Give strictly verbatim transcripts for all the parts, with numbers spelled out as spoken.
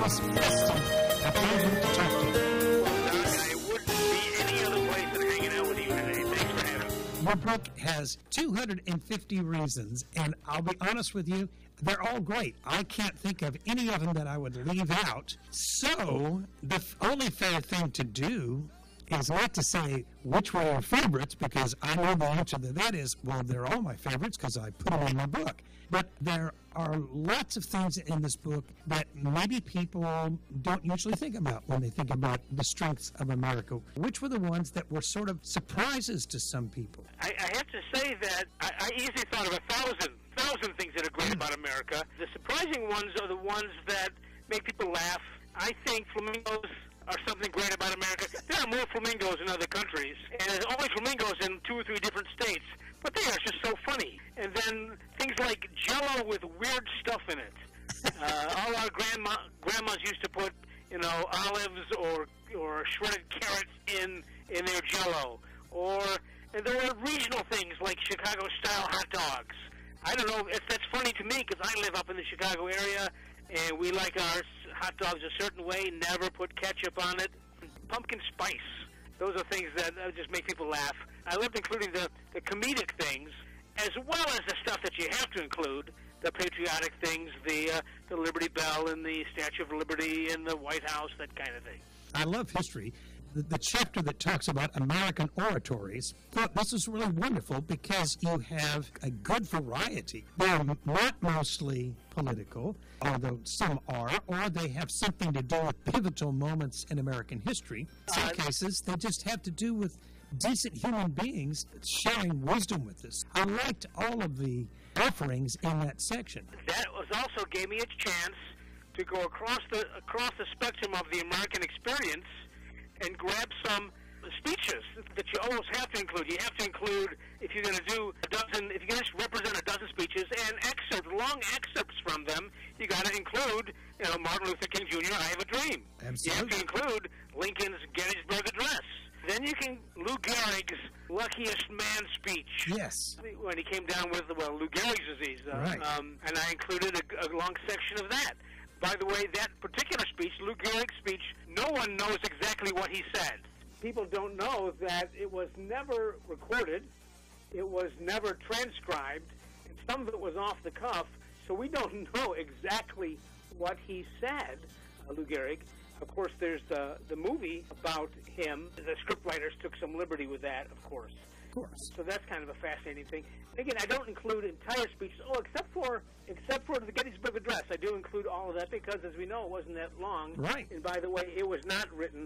Thomas Preston, a pleasure to talk to you. Well, Doc, I wouldn't be any other place than hanging out with you today. Thanks for having me. Your book has two hundred fifty reasons, and I'll be honest with you, they're all great. I can't think of any of them that I would leave out. So, the f- only fair thing to do is not to say which were your favorites, because I know the answer to that is, well, they're all my favorites because I put them in my book. But there are lots of things in this book that maybe people don't usually think about when they think about the strengths of America. Which were the ones that were sort of surprises to some people? I, I have to say that I, I easily thought of a thousand, thousand things that are great about America. The surprising ones are the ones that make people laugh. I think flamingos are something great about America. There are more flamingos in other countries, and there's only flamingos in two or three different states, but they are just so funny. And then things like Jell-O with weird stuff in it. Uh, all our grandma grandmas used to put, you know, olives or or shredded carrots in in their Jell-O. Or and there were regional things like Chicago-style hot dogs. I don't know if that's funny to me because I live up in the Chicago area, and we like our hot dogs a certain way, never put ketchup on it. Pumpkin spice. Those are things that uh, just make people laugh. I loved including the, the comedic things, as well as the stuff that you have to include, the patriotic things, the uh, the Liberty Bell and the Statue of Liberty and the White House, that kind of thing. I love history. The, the chapter that talks about American oratories, thought this is really wonderful because you have a good variety. They're not mostly political, although some are, or they have something to do with pivotal moments in American history. In some cases, they just have to do with decent human beings sharing wisdom with us. I liked all of the offerings in that section. That was also gave me a chance to go across the across the spectrum of the American experience and grab some speeches that you almost have to include. You have to include, if you're going to do a dozen, if you're going to represent a dozen speeches and excerpts, long excerpts from them, you got to include, you know, Martin Luther King Junior, I Have a Dream. Absolutely. You have to include Lincoln's Gettysburg Address. Then you can, Lou Gehrig's Luckiest Man speech. Yes. When he came down with, well, Lou Gehrig's disease. Uh, right. Um, and I included a, a long section of that. By the way, that particular speech, Lou Gehrig's speech, no one knows exactly what he said. People don't know that it was never recorded, it was never transcribed, and some of it was off the cuff, so we don't know exactly what he said, uh, Lou Gehrig. Of course, there's the, the movie about him. The scriptwriters took some liberty with that, of course. Of course. So that's kind of a fascinating thing. Again, I don't include entire speeches. Oh, except for except for the Gettysburg Address, I do include all of that because, as we know, it wasn't that long. Right. And by the way, it was not written.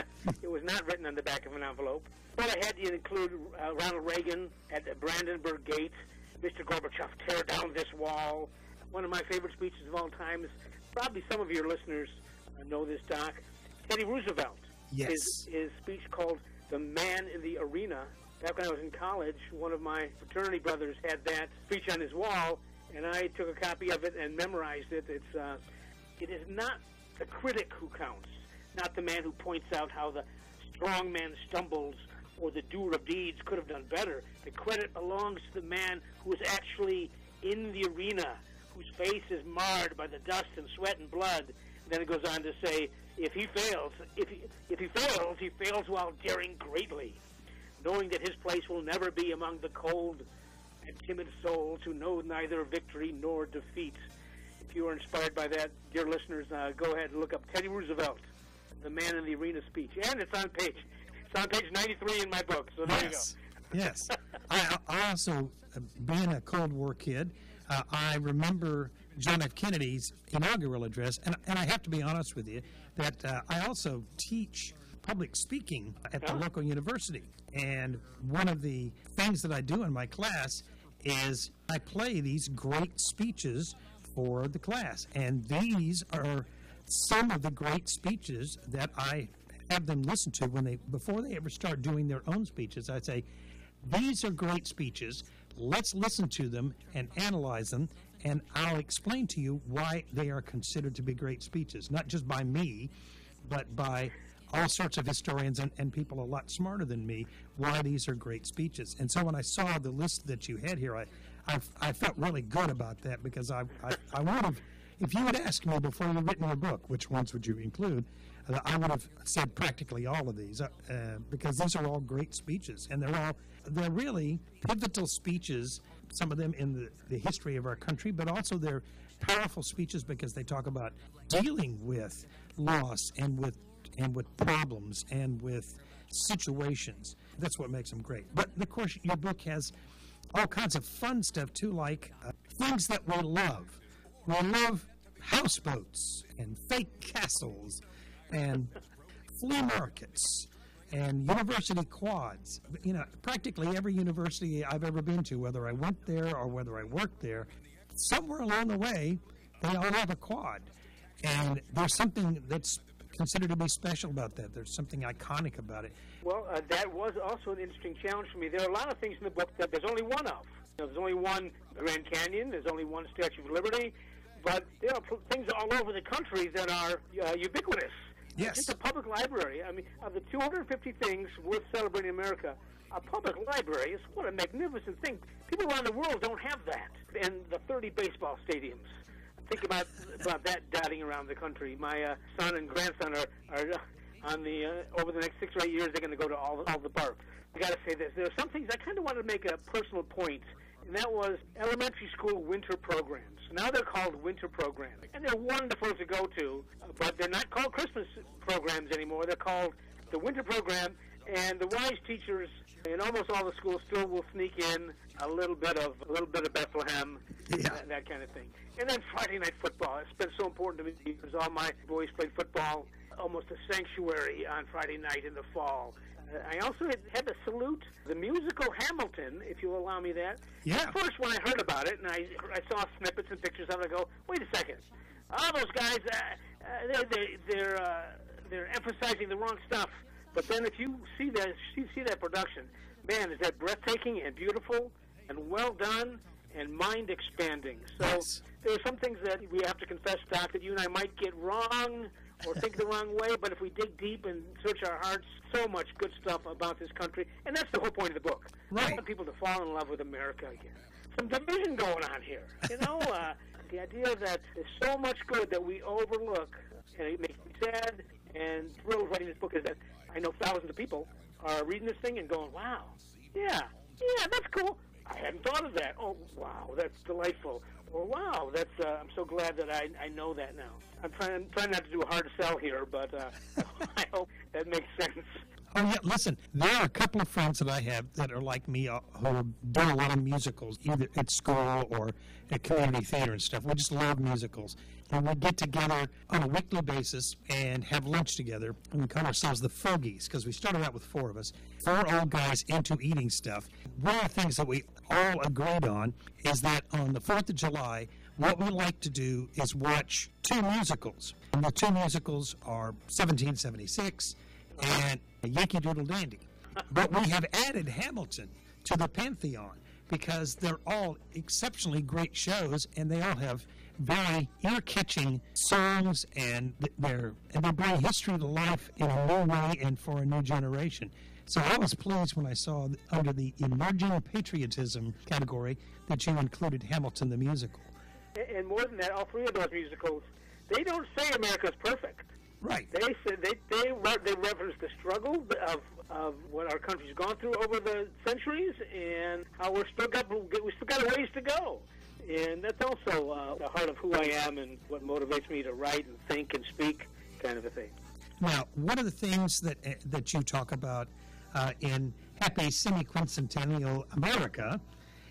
it was not written on the back of an envelope. But I had to include uh, Ronald Reagan at the Brandenburg Gate, Mister Gorbachev, tear down this wall. One of my favorite speeches of all time is probably some of your listeners uh, know this, Doc. Teddy Roosevelt. Yes. His, his speech called "The Man in the Arena." Back when I was in college, one of my fraternity brothers had that speech on his wall, and I took a copy of it and memorized it. It's, uh, it is not the critic who counts, not the man who points out how the strong man stumbles or the doer of deeds could have done better. The credit belongs to the man who is actually in the arena, whose face is marred by the dust and sweat and blood. And then it goes on to say, if he fails, if he, if he fails, he fails while daring greatly, knowing that his place will never be among the cold and timid souls who know neither victory nor defeat. If you are inspired by that, dear listeners, uh, go ahead and look up Teddy Roosevelt, the Man in the Arena speech. And it's on page, it's on page ninety-three in my book, so there Yes. you go. Yes. I, I also, uh, being a Cold War kid, uh, I remember John F. Kennedy's inaugural address, and, and I have to be honest with you, that uh, I also teach public speaking at the Oh. local university. And one of the things that I do in my class is I play these great speeches for the class. And these are some of the great speeches that I have them listen to when they before they ever start doing their own speeches. I say, these are great speeches. Let's listen to them and analyze them, and I'll explain to you why they are considered to be great speeches, not just by me, but by all sorts of historians and, and people a lot smarter than me, why these are great speeches. And so when I saw the list that you had here, I I, I felt really good about that because I, I, I would have if you had asked me before you'd written your book, which ones would you include, uh, I would have said practically all of these, uh, uh, because these are all great speeches, and they're all, they're really pivotal speeches, some of them in the, the history of our country, but also they're powerful speeches because they talk about dealing with loss and with and with problems and with situations. That's what makes them great. But, of course, your book has all kinds of fun stuff, too, like uh, things that we love. We love houseboats and fake castles and flea markets and university quads. You know, practically every university I've ever been to, whether I went there or whether I worked there, somewhere along the way, they all have a quad. And there's something that's considered to be special about that. There's something iconic about it. Well, uh, that was also an interesting challenge for me. There are a lot of things in the book that there's only one of. You know, there's only one Grand Canyon, there's only one Statue of Liberty, but there are pl- things all over the country that are uh, ubiquitous. Yes. It's a public library. I mean, of the two hundred fifty things worth celebrating in America, a public library is what a magnificent thing. People around the world don't have that. And the thirty baseball stadiums. Think about about that dotting around the country. My uh, son and grandson are, are on the uh, over the next six or eight years. They're going to go to all all the parks. I got to say this: there are some things I kind of wanted to make a personal point, and that was elementary school winter programs. Now they're called winter programs, and they're wonderful to go to, uh, but they're not called Christmas programs anymore. They're called the winter program, and the wise teachers in almost all the schools still will sneak in a little bit of a little bit of Bethlehem, yeah. that, that kind of thing. And then Friday night football. It's been so important to me because all my boys played football, almost a sanctuary on Friday night in the fall. Uh, I also had, had to salute the musical Hamilton, if you'll allow me that. Yeah. At first, when I heard about it, and I, I saw snippets and pictures of it, I go, wait a second. All those guys, uh, uh, they're, they're, they're, uh, they're emphasizing the wrong stuff. But then if you see that, see, see that production, man, is that breathtaking and beautiful and well done and mind-expanding. So yes. There are some things that we have to confess, Doc, that you and I might get wrong or think the wrong way, but if we dig deep and search our hearts, so much good stuff about this country. And that's the whole point of the book. Right. I want people to fall in love with America again. Some division going on here. You know, uh, the idea that there's so much good that we overlook, and it makes me sad and thrilled writing this book is that I know thousands of people are reading this thing and going, wow, yeah, yeah, that's cool. I hadn't thought of that. Oh, wow, that's delightful. Or, wow, that's. Uh, I'm so glad that I, I know that now. I'm trying, I'm trying not to do a hard sell here, but uh, I hope that makes sense. Oh, yeah, listen, there are a couple of friends that I have that are like me, uh, who do a lot of musicals, either at school or at community theater and stuff. We just love musicals. And we get together on a weekly basis and have lunch together, and we call ourselves the Fogies, because we started out with four of us, four old guys into eating stuff. One of the things that we all agreed on is that on the fourth of July, what we like to do is watch two musicals. And the two musicals are seventeen seventy-six and Yankee Doodle Dandy. But we have added Hamilton to the pantheon because they're all exceptionally great shows, and they all have very ear-catching songs, and they're and they bring history to life in a new way and for a new generation. So I was pleased when I saw under the emerging patriotism category that you included Hamilton the musical. And more than that, all three of those musicals, they don't say America's perfect. Right. They said they they they reference the struggle of of what our country's gone through over the centuries and how we're still got we still got a ways to go. And that's also uh, the heart of who I am and what motivates me to write and think and speak, kind of a thing. Now, one of the things that uh, that you talk about uh, in Happy Semi-Quincentennial America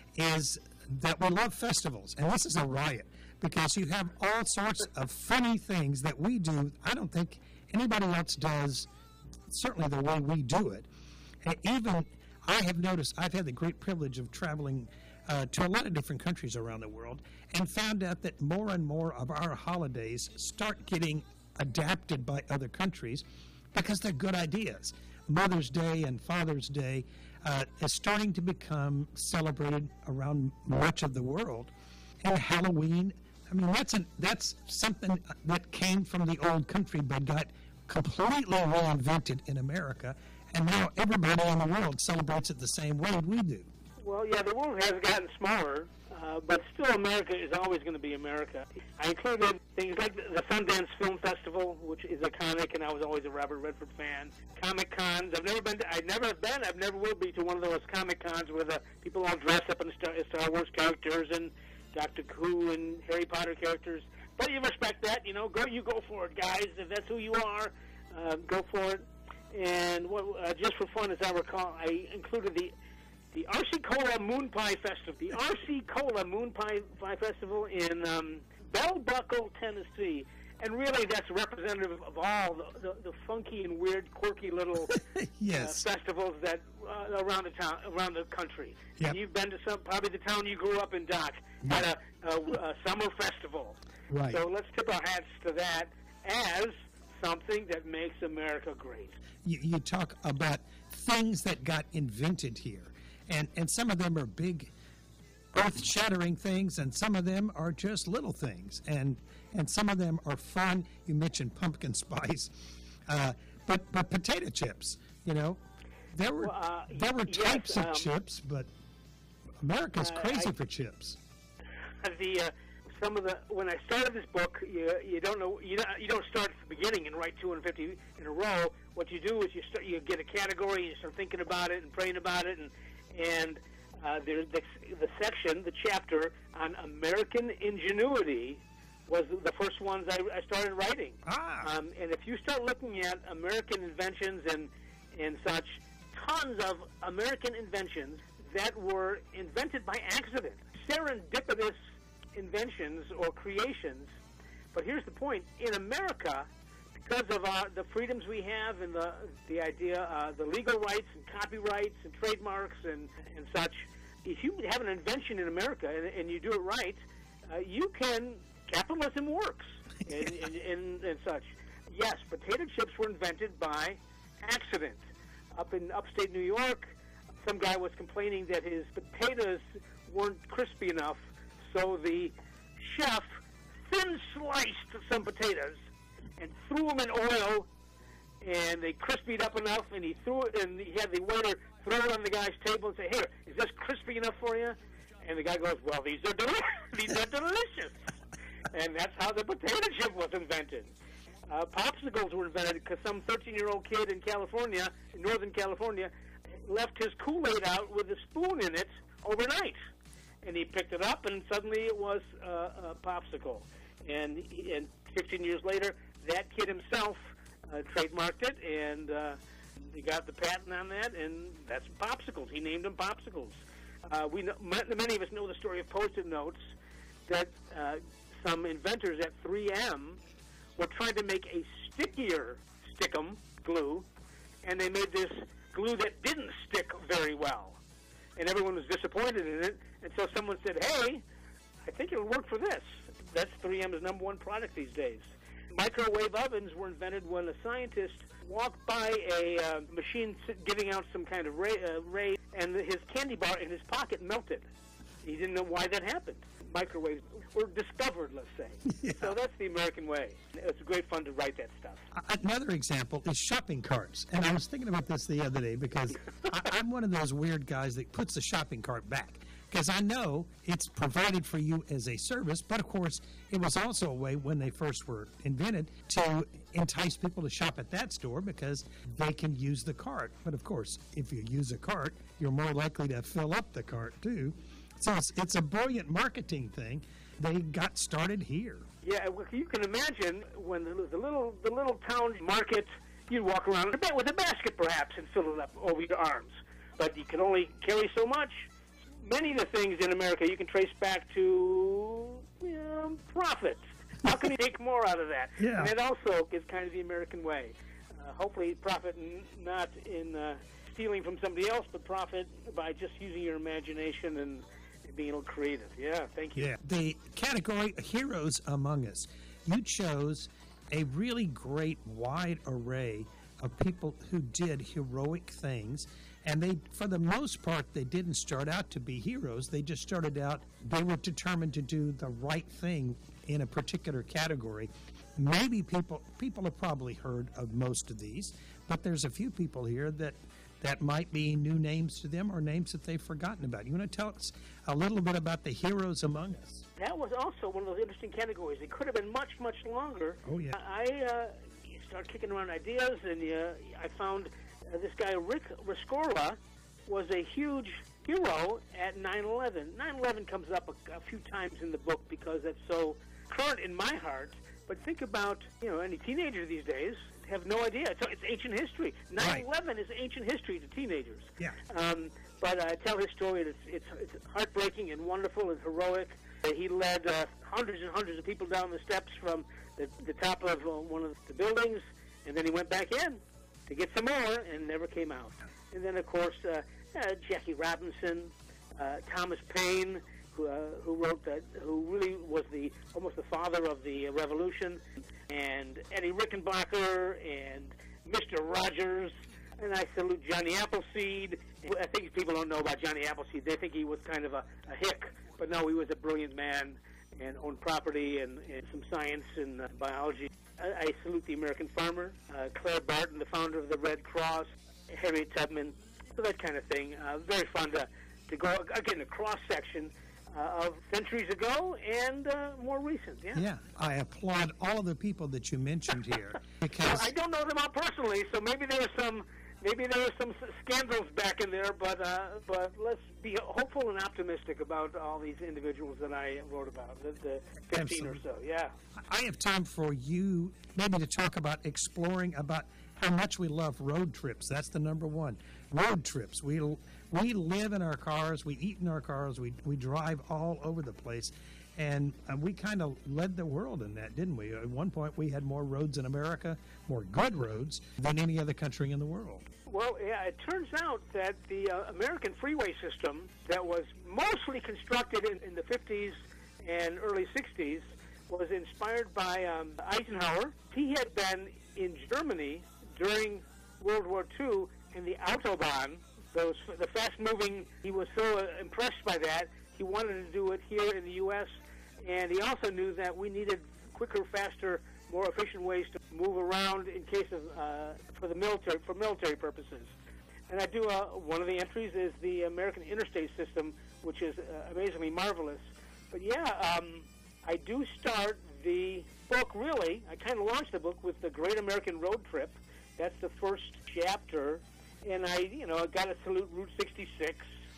is that we love festivals, and this is a riot because you have all sorts of funny things that we do. I don't think anybody else does, certainly the way we do it. And even I have noticed, I've had the great privilege of traveling uh, to a lot of different countries around the world and found out that more and more of our holidays start getting adapted by other countries because they're good ideas. Mother's Day and Father's Day uh, is starting to become celebrated around much of the world. And Halloween, I mean, that's an, that's something that came from the old country but got completely reinvented in America, and now everybody in the world celebrates it the same way we do. Well, yeah, the world has gotten smaller, uh, but still America is always going to be America. I included things like the Sundance Film Festival, which is iconic, and I was always a Robert Redford fan. Comic cons. I've never been. To, I've never been. I've never will be to one of those comic cons where the people all dress up in Star, Star Wars characters and Doctor Who and Harry Potter characters. But you respect that, you know. Go, you go for it, guys. If that's who you are, uh, go for it. And what, uh, just for fun, as I recall, I included the the R C Cola Moon Pie Festival. The R C Cola Moon Pie, Pie Festival in um, Bell Buckle, Tennessee. And really, that's representative of all the, the, the funky and weird, quirky little yes. uh, festivals that uh, around the town, around the country. Yep. You've been to some, probably the town you grew up in, Doc, Yep. had a, a, a summer festival. Right. So let's tip our hats to that as something that makes America great. You, you talk about things that got invented here, and, and some of them are big, earth-shattering things, and some of them are just little things, and and some of them are fun. You mentioned pumpkin spice, uh, but but potato chips. You know, there were Well, uh, there were yes, types um, of chips, but America's uh, crazy I- for chips. The uh, some of the when I started this book, you you don't know you don't, you don't start at the beginning and write two hundred fifty in a row. What you do is you start you get a category, and you start thinking about it and praying about it, and and uh, there's the, the section, the chapter on American ingenuity was the first ones I, I started writing. Ah. Um, and if you start looking at American inventions and and such, tons of American inventions that were invented by accident, serendipitous inventions or creations. But here's the point: in America, because of uh, the freedoms we have and the the idea, uh, the legal rights and copyrights and trademarks and and such, if you have an invention in America and, and you do it right, uh, you can. Capitalism works, and, and, and, and such. Yes, potato chips were invented by accident. Up in upstate New York, some guy was complaining that his potatoes weren't crispy enough, so the chef thin-sliced some potatoes and threw them in oil, and they crispied up enough, and he threw it, and he had the waiter throw it on the guy's table and say, "Here, is this crispy enough for you?" And the guy goes, "Well, these are deli- these are delicious." And that's how the potato chip was invented. Uh, popsicles were invented because some thirteen-year-old kid in California, in Northern California, left his Kool-Aid out with a spoon in it overnight. And he picked it up, and suddenly it was uh, a popsicle. And, he, and fifteen years later, that kid himself uh, trademarked it, and uh, he got the patent on that, and that's popsicles. He named them popsicles. Uh, we know, many of us know the story of Post-it notes, that uh, some inventors at three M were trying to make a stickier Stickum glue, and they made this glue that didn't stick very well. And everyone was disappointed in it, and so someone said, "Hey, I think it'll work for this." That's three M's number one product these days. Microwave ovens were invented when a scientist walked by a uh, machine giving out some kind of ray, uh, ray, and his candy bar in his pocket melted. He didn't know why that happened. Microwaves were discovered, let's say. Yeah. So that's the American way. It's great fun to write that stuff. Another example is shopping carts. And I was thinking about this the other day because I, I'm one of those weird guys that puts the shopping cart back. Because I know it's provided for you as a service, but of course, it was also a way when they first were invented to entice people to shop at that store because they can use the cart. But of course, if you use a cart, you're more likely to fill up the cart too. So it's, it's a brilliant marketing thing. They got started here. Yeah, well, you can imagine when the, the little the little town market, you'd walk around a bit with a basket perhaps and fill it up over your arms. But you can only carry so much. Many of the things in America you can trace back to you know, profit. How can you make more out of that? Yeah. And it also is kind of the American way. Uh, hopefully profit n- not in uh, stealing from somebody else, but profit by just using your imagination and being a little creative. Yeah, thank you. Yeah. The category Heroes Among Us. You chose a really great wide array of people who did heroic things. And they, for the most part, they didn't start out to be heroes. They just started out, they were determined to do the right thing in a particular category. Maybe people people have probably heard of most of these, but there's a few people here that that might be new names to them or names that they've forgotten about. You want to tell us a little bit about the heroes among us? That was also one of those interesting categories. It could have been much, much longer. Oh, yeah. I uh, started kicking around ideas, and uh, I found uh, this guy, Rick Rescorla, was a huge hero at nine eleven. nine eleven comes up a, a few times in the book because that's so current in my heart. But think about, you know, any teenager these days have no idea. It's, it's ancient history. nine eleven right. is ancient history to teenagers. Yeah. Um, but I uh, tell his story, and it's, it's, it's heartbreaking and wonderful and heroic. Uh, he led uh, hundreds and hundreds of people down the steps from the, the top of uh, one of the buildings, and then he went back in to get some more and never came out. And then, of course, uh, uh, Jackie Robinson, uh, Thomas Paine, who, uh, who wrote that, who really was the almost the father of the uh, revolution, and Eddie Rickenbacker and Mister Rogers, and I salute Johnny Appleseed. I think people don't know about Johnny Appleseed. They think he was kind of a, a hick, but no, he was a brilliant man and owned property and, and some science and uh, biology. I, I salute the American farmer, uh, Claire Barton, the founder of the Red Cross, Harriet Tubman, so that kind of thing. Uh, very fun to, to go, again, a cross-section uh, of centuries ago and uh, more recent, yeah. Yeah, I applaud all of the people that you mentioned here. Because well, I don't know them all personally, so maybe there was some maybe there were some scandals back in there, but uh, but let's be hopeful and optimistic about all these individuals that I wrote about, the, the fifteen Absolutely. Or so, yeah. I have time for you maybe to talk about exploring about how much we love road trips. That's the number one. Road trips. We we live in our cars. We eat in our cars. We we drive all over the place. And uh, we kind of led the world in that, didn't we? At one point, we had more roads in America, more good roads, than any other country in the world. Well, yeah, it turns out that the uh, American freeway system that was mostly constructed in, in the fifties and early sixties was inspired by um, Eisenhower. He had been in Germany during World War Two, and the Autobahn, those the fast-moving, he was so uh, impressed by that, he wanted to do it here in the U S, and he also knew that we needed quicker, faster, more efficient ways to move around in case of uh, for the military for military purposes. And I do uh, one of the entries is the American interstate system, which is uh, amazingly marvelous. But yeah, um, I do start the book really. I kind of launched the book with the Great American Road Trip. That's the first chapter, and I, you know, I got to salute Route sixty-six.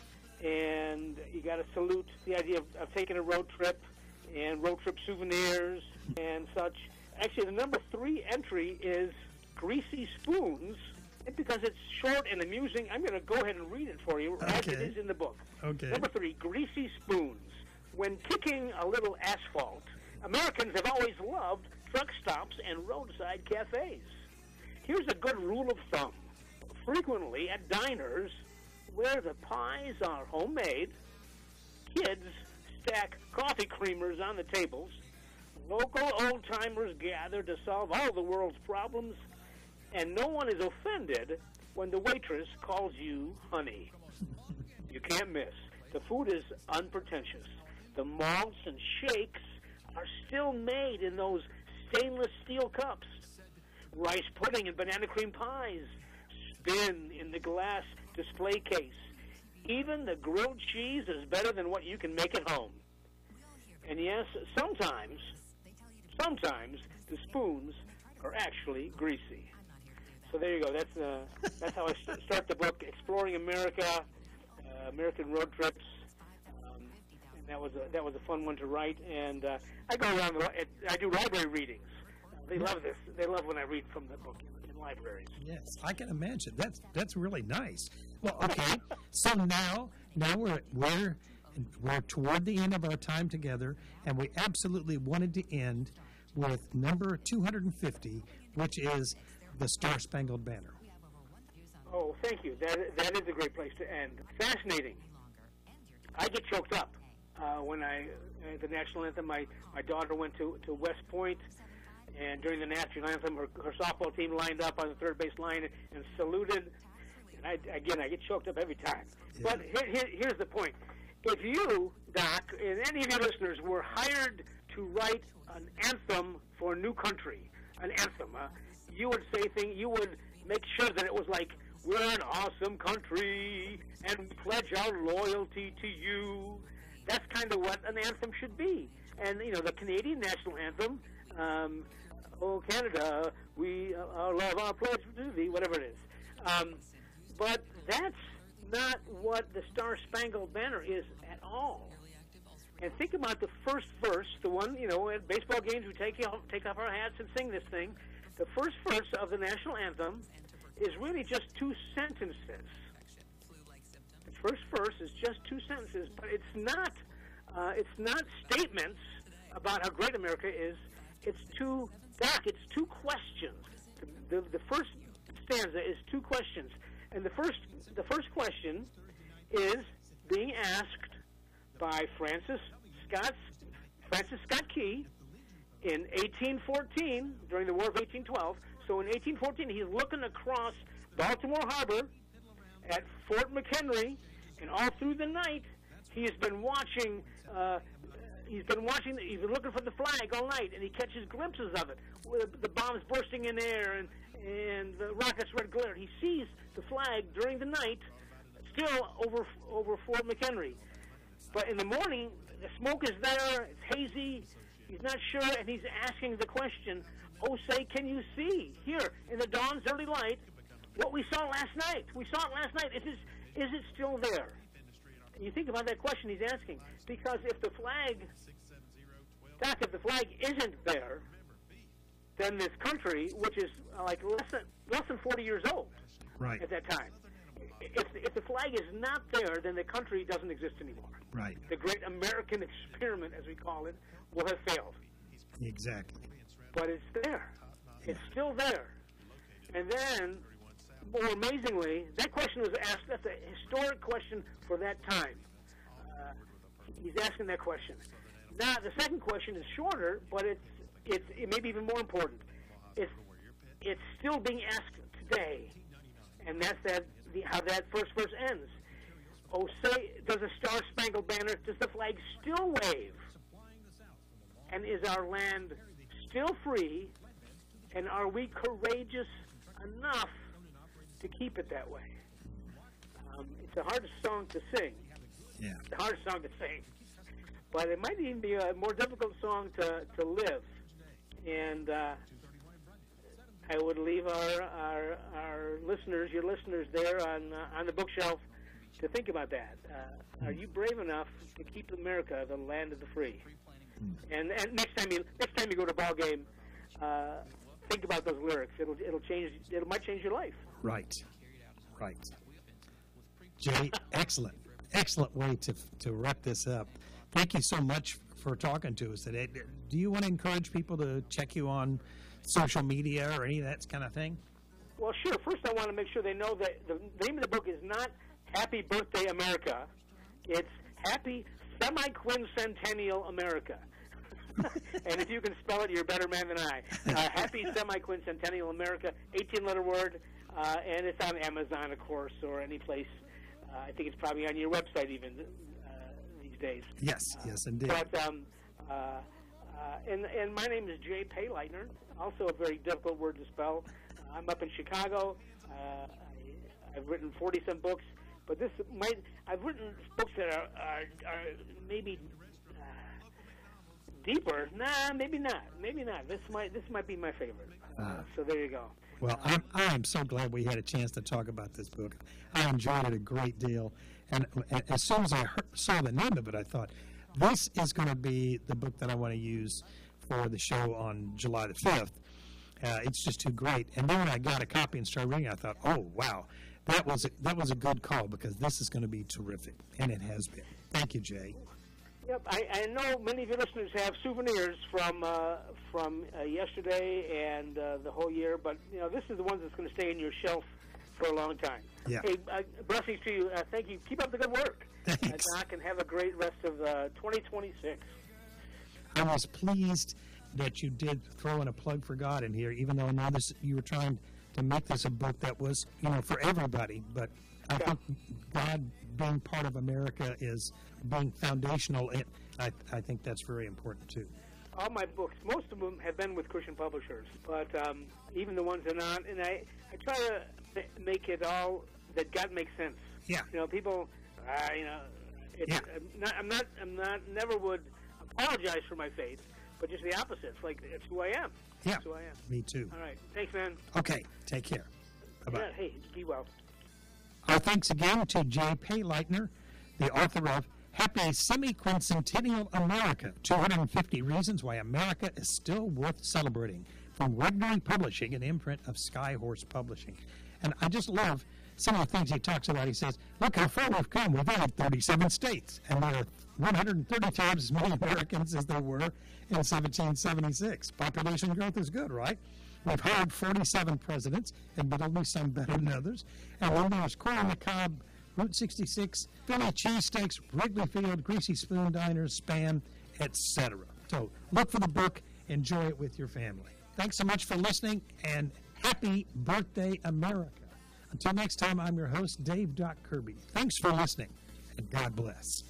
And you got to salute the idea of, of taking a road trip and road trip souvenirs and such. Actually, the number three entry is Greasy Spoons. And because it's short and amusing, I'm going to go ahead and read it for you as okay. it is in the book. Okay. Number three, Greasy Spoons. When kicking a little asphalt, Americans have always loved truck stops and roadside cafes. Here's a good rule of thumb. Frequently at diners, where the pies are homemade, kids stack coffee creamers on the tables, local old-timers gather to solve all the world's problems, and no one is offended when the waitress calls you honey. You can't miss. The food is unpretentious. The malts and shakes are still made in those stainless steel cups. Rice pudding and banana cream pies spin in the glass display case. Even the grilled cheese is better than what you can make at home. And yes, sometimes, sometimes the spoons are actually greasy. So there you go. That's uh, that's how I st- start the book, Exploring America, uh, American Road Trips. Um, and that was a, that was a fun one to write. And uh, I go around. The, I do library readings. They love this. They love when I read from the book in, in libraries. Yes, I can imagine. That's that's really nice. Well, okay. So now, now we're we're we're toward the end of our time together, and we absolutely wanted to end with number two hundred fifty, which is the Star Spangled Banner. Oh, thank you. That that is a great place to end. Fascinating. I get choked up uh, when I uh, the national anthem. My my daughter went to to West Point. And during the national anthem, her, her softball team lined up on the third base line and saluted. And I, again, I get choked up every time. Yeah. But here, here, here's the point. If you, Doc, and any of your listeners were hired to write an anthem for a new country, an anthem, uh, you would say things, you would make sure that it was like we're an awesome country, and we pledge our loyalty to you. That's kind of what an anthem should be. And, you know, the Canadian national anthem, um, oh, Canada, we uh, our love, our pledge to thee, whatever it is. Um, but that's not what the Star-Spangled Banner is at all. And think about the first verse, the one, you know, at baseball games we take off, take off our hats and sing this thing. The first verse of the national anthem is really just two sentences. The first verse is just two sentences, but it's not, uh, it's not statements about how great America is. It's two, Doc, it's two questions. The, the, the first stanza is two questions. And the first, the first question is being asked by Francis Scott, Francis Scott Key in eighteen fourteen, during the War of eighteen twelve. So in eighteen fourteen, he's looking across Baltimore Harbor at Fort McHenry, and all through the night, he has been watching, uh, he's been watching, he's been looking for the flag all night, and he catches glimpses of it, with the bombs bursting in air and, and the rockets red glare. He sees the flag during the night, still over over Fort McHenry. But in the morning, the smoke is there, it's hazy, he's not sure, and he's asking the question, oh, say, can you see here in the dawn's early light what we saw last night? We saw it last night. Is it, is it still there? And you think about that question he's asking, because if the flag, Doc, if the flag isn't there, then this country, which is uh, like less than, less than forty years old right. at that time, If, if the flag is not there, then the country doesn't exist anymore. Right. The great American experiment, as we call it, will have failed. Exactly. But it's there. It's still there. And then, more amazingly, that question was asked. That's a historic question for that time. Uh, he's asking that question. Now, the second question is shorter, but it's it's it may be even more important. It's it's still being asked today, and that's that. The, how that first verse ends. Oh, say, does the Star-Spangled Banner, does the flag still wave? And is our land still free? And are we courageous enough to keep it that way? Um, it's the hardest song to sing. Yeah. It's the hardest song to sing. But it might even be a more difficult song to, to live. And uh, I would leave our, our our listeners, your listeners there on uh, on the bookshelf to think about that. Uh, are you brave enough to keep America the land of the free? And and next time you next time you go to a ball game, uh, think about those lyrics. It'll it'll change. It might change your life. Right, right. Jay, excellent, excellent way to to wrap this up. Thank you so much for talking to us today. Do you want to encourage people to check you on social media or any of that kind of thing? Well, sure. First, I want to make sure they know that the name of the book is not Happy Birthday America. It's Happy Semi-Quincentennial America. And if you can spell it, you're a better man than I. Uh, Happy Semi-Quincentennial America, eighteen-letter word, uh, and it's on Amazon, of course, or any place. Uh, I think it's probably on your website even uh, these days. Yes, yes, indeed. But, um, uh, uh, and, and my name is Jay Payleitner, also a very difficult word to spell. Uh, I'm up in Chicago. Uh, I, I've written forty-some books, but this might, I've written books that are, are, are maybe uh, deeper. Nah, maybe not. Maybe not. This might this might be my favorite. Uh, so there you go. Well, I'm, I'm so glad we had a chance to talk about this book. I enjoyed it a great deal. And, and as soon as I heard, saw the name of it, I thought, this is going to be the book that I want to use for the show on July the fifth. Uh, it's just too great. And then when I got a copy and started reading, I thought, oh, wow, that was a, that was a good call, because this is going to be terrific. And it has been. Thank you, Jay. Yep, I, I know many of your listeners have souvenirs from uh, from uh, yesterday and uh, the whole year, but you know this is the one that's going to stay in your shelf for a long time. Yeah. Hey, uh, blessings to you. Uh, thank you. Keep up the good work, Thanks. Uh, Doc, and have a great rest of uh, twenty twenty-six. I was pleased that you did throw in a plug for God in here, even though I know this, you were trying to make this a book that was, you know, for everybody. But I Yeah. think God being part of America is being foundational. And I, I think that's very important too. all my books, most of them have been with Christian publishers, but um, even the ones that are not, and I, I try to ma- make it all that God makes sense. Yeah. You know, people, uh, you know, it's, Yeah. I'm not, I'm not, I'm not, never would apologize for my faith, but just the opposite. It's like, it's who I am. Yeah. It's who I am. Me too. All right. Thanks, man. Okay, take care. Bye-bye. Yeah, hey, be well. Our thanks again to Jay Payleitner, the author of Happy Semi-Quincentennial America, two hundred fifty Reasons Why America is Still Worth Celebrating, from Regnery Publishing, an imprint of Skyhorse Publishing. And I just love some of the things he talks about. He says, look how far we've come. We've had thirty-seven states, and there are one hundred thirty times as many Americans as there were in seventeen seventy-six. Population growth is good, right? We've hired forty-seven presidents, admittedly some better than others. And then there's corn on the cob, Route sixty-six, Philly cheesesteaks, Wrigley Field, Greasy Spoon Diners, Spam, et cetera. So look for the book. Enjoy it with your family. Thanks so much for listening, and happy birthday, America. Until next time, I'm your host, Dave Doc Kirby. Thanks for listening, and God bless.